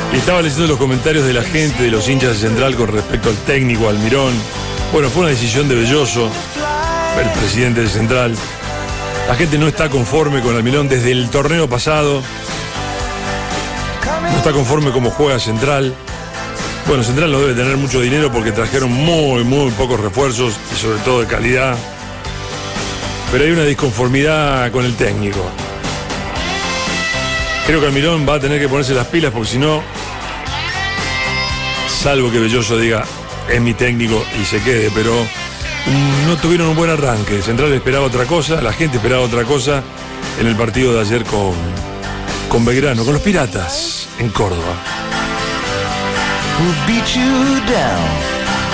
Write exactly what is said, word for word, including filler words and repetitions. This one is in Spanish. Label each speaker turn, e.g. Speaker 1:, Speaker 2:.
Speaker 1: Y estaba leyendo los comentarios de la gente, de los hinchas de Central con respecto al técnico Almirón. Bueno, fue una decisión de Belloso, el presidente de Central. La gente no está conforme con Almirón desde el torneo pasado. No está conforme como juega Central. Bueno, Central no debe tener mucho dinero porque trajeron muy, muy pocos refuerzos y sobre todo de calidad. Pero hay una disconformidad con el técnico. Creo que Almirón va a tener que ponerse las pilas porque si no, salvo que Belloso diga es mi técnico y se quede, pero um, no tuvieron un buen arranque. Central esperaba otra cosa, la gente esperaba otra cosa en el partido de ayer con, con Belgrano, con los Piratas en Córdoba.
Speaker 2: Who beat you down?